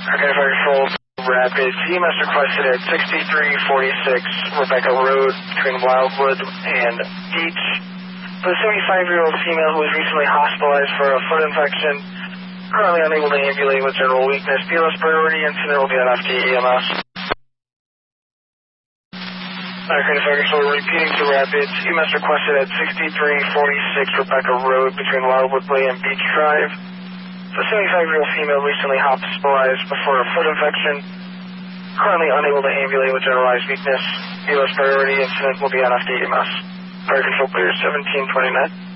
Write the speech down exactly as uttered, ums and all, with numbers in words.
Okay, fire control, Rapids. E M S requested at sixty-three forty-six Rebecca Road between Wildwood and Beach. For the seventy-five-year-old female who was recently hospitalized for a foot infection, currently unable to ambulate with general weakness. P L S priority incident will be on F D E M S. Okay, fire control, repeating to Rapids. E M S requested at sixty-three forty-six Rebecca Road between Wildwood Way and Beach Drive. The seventy-five-year-old female recently hospitalized before a foot infection, currently unable to ambulate with generalized weakness. P L S priority incident will be on F D E M S. Fire control clear seventeen twenty-nine.